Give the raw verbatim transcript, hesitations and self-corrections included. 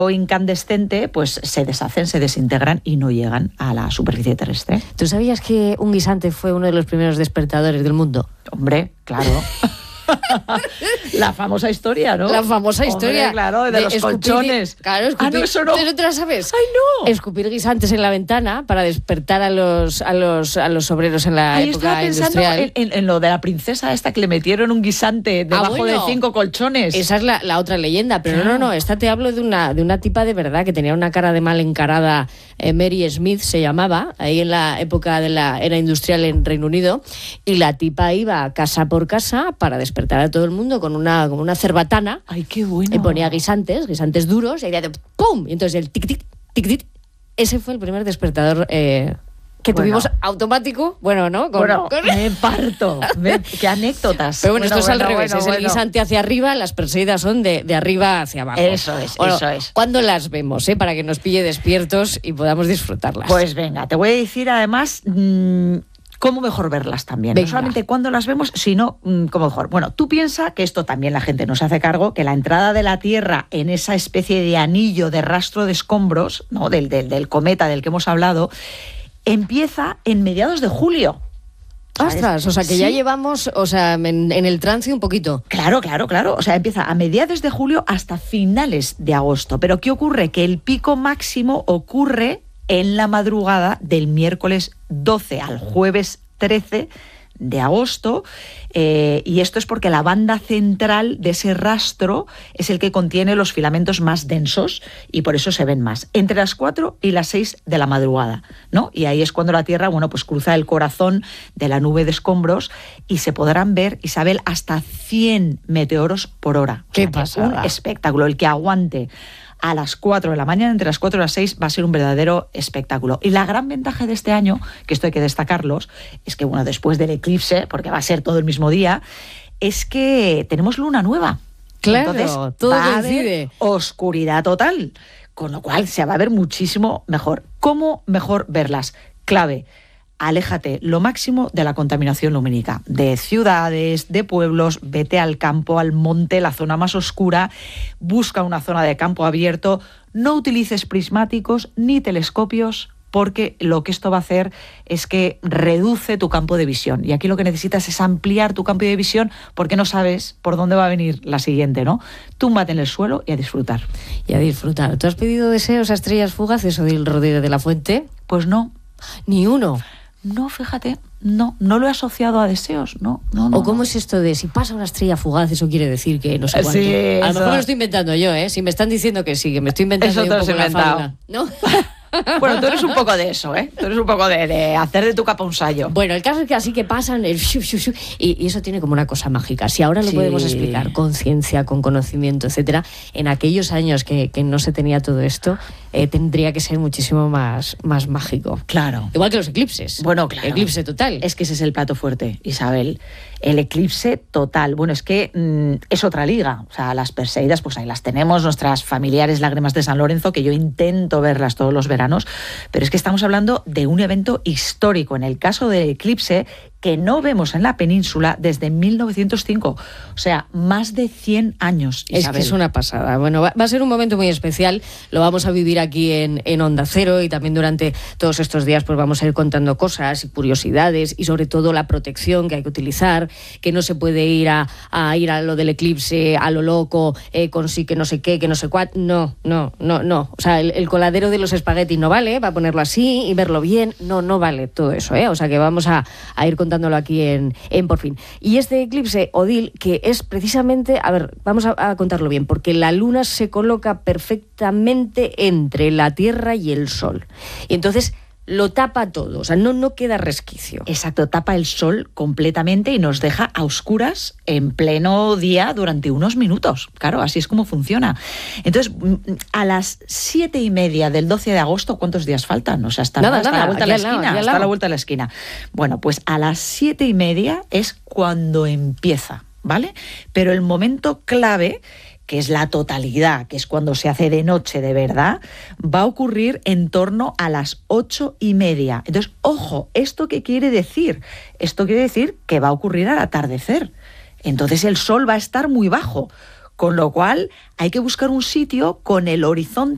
incandescente, pues se deshacen, se desintegran y no llegan a la superficie terrestre. ¿Tú sabías que un guisante fue uno de los primeros despertadores del mundo? Hombre, claro. La famosa historia, ¿no? La famosa historia. Hombre, claro, de, de los escupir, colchones. Claro, escupir, ah, no, eso no. ¿No te la sabes? ¡Ay, no! Escupir guisantes en la ventana para despertar a los, a los, a los obreros en la Ay, época yo estaba industrial. pensando en, en, en lo de la princesa esta que le metieron un guisante debajo ah, bueno, de cinco colchones. Esa es la, la otra leyenda, pero claro. no, no, esta te hablo de una, de una tipa de verdad que tenía una cara de mal encarada, eh, Mary Smith se llamaba, ahí en la época de la era industrial en Reino Unido, y la tipa iba casa por casa para despertar a todo el mundo con una, con una cerbatana. ¡Ay, qué bueno! Y ponía guisantes, guisantes duros, y ahí de ¡pum! Y entonces el tic-tic, tic-tic. Ese fue el primer despertador eh, que bueno. tuvimos automático. Bueno, ¿no? Con, bueno, con... me parto. Me... ¡Qué anécdotas! Pero bueno, bueno esto bueno, es al revés. Bueno, es bueno. el guisante hacia arriba, las perseguidas son de, de arriba hacia abajo. Eso es, bueno, eso es. ¿Cuándo las vemos? Eh? Para que nos pille despiertos y podamos disfrutarlas. Pues venga, te voy a decir además... Mmm, cómo mejor verlas también. Venga. No solamente cuándo las vemos, sino mmm, cómo mejor. Bueno, tú piensas que esto también la gente no se hace cargo, que la entrada de la Tierra en esa especie de anillo de rastro de escombros, ¿no? del, del, del cometa del que hemos hablado, empieza en mediados de julio. ¡Ostras! O sea, que sí. ya llevamos, o sea, en, en el trance un poquito. Claro, claro, claro. O sea, empieza a mediados de julio hasta finales de agosto. Pero ¿qué ocurre? Que el pico máximo ocurre en la madrugada del miércoles doce al jueves trece de agosto, eh, y esto es porque la banda central de ese rastro es el que contiene los filamentos más densos y por eso se ven más, entre las cuatro y las seis de la madrugada, ¿no? Y ahí es cuando la Tierra, bueno, pues cruza el corazón de la nube de escombros y se podrán ver, Isabel, hasta cien meteoros por hora. ¡Qué o sea, pasada! Un espectáculo, el que aguante a las cuatro de la mañana, entre las cuatro y las seis, va a ser un verdadero espectáculo. Y la gran ventaja de este año, que esto hay que destacarlos, es que, bueno, después del eclipse, porque va a ser todo el mismo día, es que tenemos luna nueva. Claro, entonces, todo va a coincide. haber oscuridad total, con lo cual se va a ver muchísimo mejor. ¿Cómo mejor verlas? Clave. Aléjate lo máximo de la contaminación lumínica, de ciudades, de pueblos, vete al campo, al monte, la zona más oscura, busca una zona de campo abierto, no utilices prismáticos ni telescopios, porque lo que esto va a hacer es que reduce tu campo de visión. Y aquí lo que necesitas es ampliar tu campo de visión porque no sabes por dónde va a venir la siguiente, ¿no? Túmbate en el suelo y a disfrutar. Y a disfrutar. ¿Tú has pedido deseos a estrellas fugaces, Odil Rodríguez de la Fuente? Pues no. Ni uno. No, fíjate, no, no lo he asociado a deseos, no, no, no. ¿O cómo no. es esto de si pasa una estrella fugaz, eso quiere decir que no sé cuánto? Sí, a lo eso. mejor lo estoy inventando yo, ¿eh? Si me están diciendo que sí, que me estoy inventando eso yo un te poco lo has la fábula, ¿no? Bueno, tú eres un poco de eso, ¿eh? Tú eres un poco de, de hacer de tu capa un sayo. Bueno, el caso es que así que pasan el shu, shu, shu, y, y eso tiene como una cosa mágica. Si ahora lo Sí. podemos explicar con ciencia, con conocimiento, etcétera, en aquellos años que, que no se tenía todo esto, eh, tendría que ser muchísimo más, más mágico. Claro. Igual que los eclipses. Bueno, claro. Eclipse total. Es que ese es el plato fuerte, Isabel. El eclipse total. Bueno, es que mmm, es otra liga. O sea, las Perseidas, pues ahí las tenemos, nuestras familiares lágrimas de San Lorenzo, que yo intento verlas todos los veranos, pero es que estamos hablando de un evento histórico. En el caso del eclipse, que no vemos en la península desde mil novecientos cinco. O sea, más de cien años, Isabel. Es que es una pasada. Bueno, va, va a ser un momento muy especial. Lo vamos a vivir aquí en, en Onda Cero y también durante todos estos días pues vamos a ir contando cosas y curiosidades y sobre todo la protección que hay que utilizar, que no se puede ir a, a ir a lo del eclipse, a lo loco, eh, con sí que no sé qué, que no sé cuál. No, no, no, no. O sea, el, el coladero de los espaguetis no vale, va a ponerlo así y verlo bien. No, no vale todo eso, ¿eh? O sea, que vamos a, a ir contando contándolo aquí en, en Por Fin. Y este eclipse, Odil, que es precisamente, a ver, vamos a, a contarlo bien, porque la luna se coloca perfectamente entre la Tierra y el Sol. Y entonces lo tapa todo, o sea, no, no queda resquicio. Exacto, tapa el sol completamente y nos deja a oscuras en pleno día durante unos minutos. Claro, así es como funciona. Entonces, a las siete y media del doce de agosto, ¿cuántos días faltan? O sea, hasta, nada, hasta nada, la vuelta a la esquina. Lado, hasta la vuelta a la esquina. Bueno, pues a las siete y media es cuando empieza, ¿vale? Pero el momento clave, que es la totalidad, que es cuando se hace de noche de verdad, va a ocurrir en torno a las ocho y media. Entonces, ojo, ¿esto qué quiere decir? Esto quiere decir que va a ocurrir al atardecer. Entonces el sol va a estar muy bajo, con lo cual hay que buscar un sitio con el horizonte